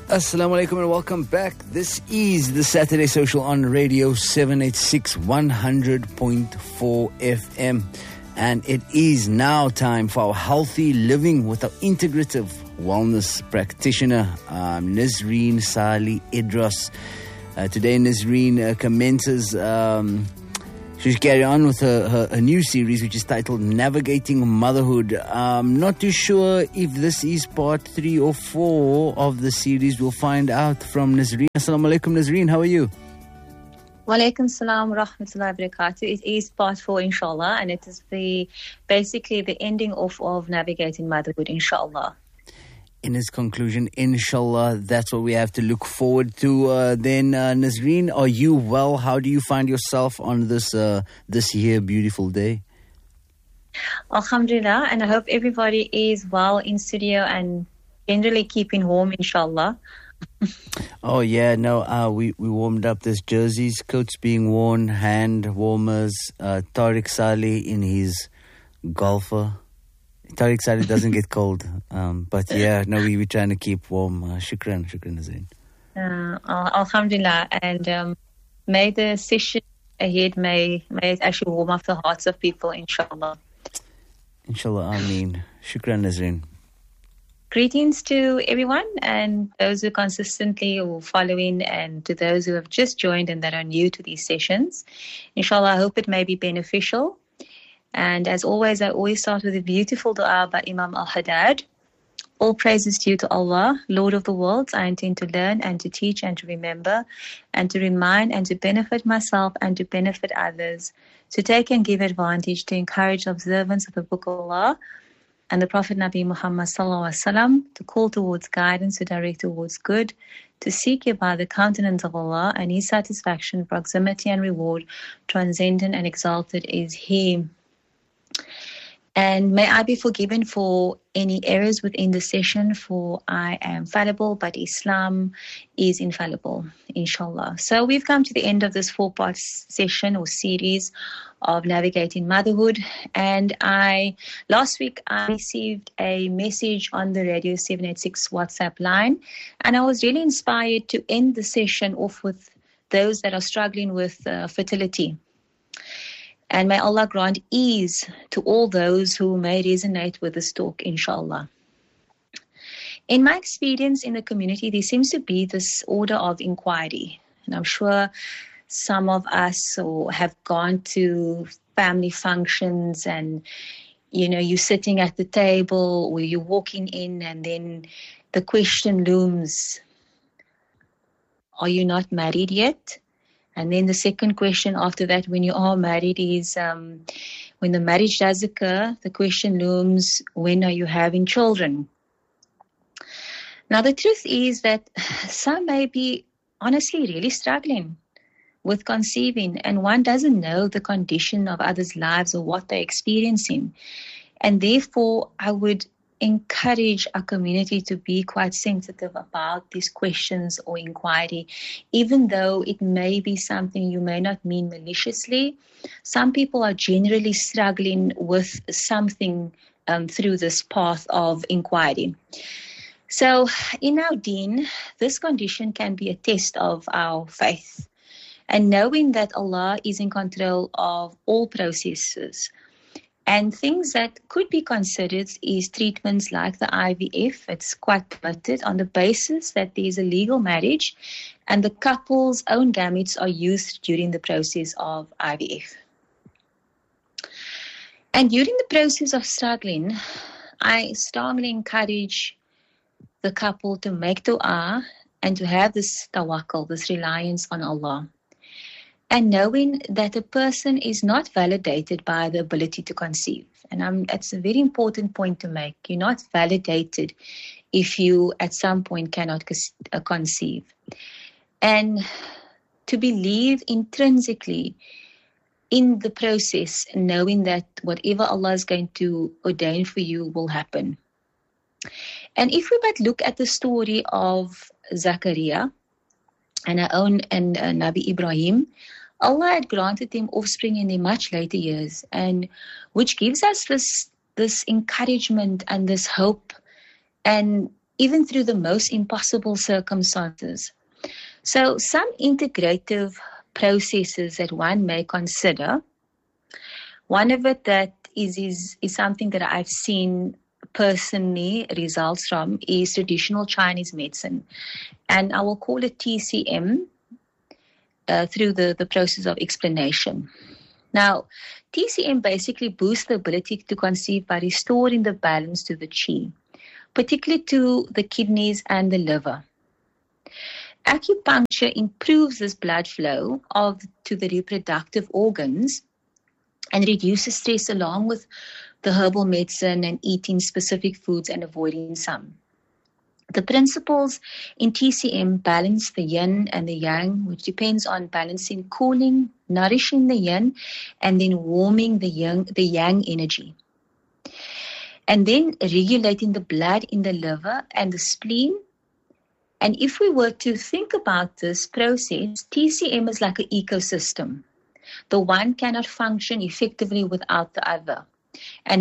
Assalamu alaikum and welcome back. This is the Saturday Social on Radio 786 100.4 FM. And it is now time for our healthy living with our integrative wellness practitioner, Nazreen Salih Idris. Today, Nazreen commences. She's carrying on with her new series, which is titled Navigating Motherhood. I'm not too sure if this is part 3 or 4 of the series. We'll find out from Nazreen. Assalamu alaikum, Nazreen. How are you? Wa alaikum salam wa rahmatullahi wa barakatuh. It is part 4, inshallah, and it is basically the ending of Navigating Motherhood, inshallah. In his conclusion, inshallah, that's what we have to look forward to. Then, Nazreen, are you well? How do you find yourself on this here beautiful day? Alhamdulillah, and I hope everybody is well in studio and generally keeping warm, inshallah. Oh, yeah, no, we warmed up. There's jerseys, coats being worn, hand warmers, Tariq Saleh in his golfer. Tariq Saleh doesn't get cold. But yeah, no, we're trying to keep warm. Shukran, Nazreen. Alhamdulillah. And may the session ahead, may it actually warm up the hearts of people, inshallah. Inshallah, ameen. Shukran, Nazreen. Greetings to everyone and those who consistently are following, and to those who have just joined and that are new to these sessions. Inshallah, I hope it may be beneficial. And as always, I always start with a beautiful dua by Imam Al-Haddad. All praises due to Allah, Lord of the worlds. I intend to learn and to teach and to remember and to remind and to benefit myself and to benefit others, to take and give advantage, to encourage observance of the Book of Allah and the Prophet Nabi Muhammad sallallahu alaihi wasallam, to call towards guidance, to direct towards good, to seek hereby the countenance of Allah and His satisfaction, proximity and reward, transcendent and exalted is He. And may I be forgiven for any errors within the session, for I am fallible, but Islam is infallible, inshallah. So we've come to the end of this 4-part session or series of Navigating Motherhood. And last week I received a message on the Radio 786 WhatsApp line, and I was really inspired to end the session off with those that are struggling with fertility. And may Allah grant ease to all those who may resonate with this talk, inshallah. In my experience in the community, there seems to be this order of inquiry. And I'm sure some of us have gone to family functions and, you're sitting at the table or you're walking in and then the question looms, are you not married yet? And then the second question after that, when you are married, is when the marriage does occur, the question looms, when are you having children? Now, the truth is that some may be honestly really struggling with conceiving, and one doesn't know the condition of others' lives or what they're experiencing. And therefore, I would encourage our community to be quite sensitive about these questions or inquiry, even though it may be something you may not mean maliciously. Some people are generally struggling with something through this path of inquiry. So in our deen, this condition can be a test of our faith. And knowing that Allah is in control of all processes, and things that could be considered is treatments like the IVF. It's quite permitted on the basis that there is a legal marriage and the couple's own gametes are used during the process of IVF. And during the process of struggling, I strongly encourage the couple to make dua and to have this tawakkul, this reliance on Allah. And knowing that a person is not validated by the ability to conceive. And it's a very important point to make. You're not validated if you at some point cannot conceive. And to believe intrinsically in the process, knowing that whatever Allah is going to ordain for you will happen. And if we but look at the story of Zakaria and our own and Nabi Ibrahim, Allah had granted them offspring in their much later years, and which gives us this encouragement and this hope. And even through the most impossible circumstances. So some integrative processes that one may consider, one of it that is something that I've seen personally results from is traditional Chinese medicine. And I will call it TCM through the process of explanation. Now, TCM basically boosts the ability to conceive by restoring the balance to the qi, particularly to the kidneys and the liver. Acupuncture improves this blood flow to the reproductive organs and reduces stress along with the herbal medicine and eating specific foods and avoiding some. The principles in TCM balance the yin and the yang, which depends on balancing cooling, nourishing the yin, and then warming the yang energy. And then regulating the blood in the liver and the spleen. And if we were to think about this process, TCM is like an ecosystem. The one cannot function effectively without the other. And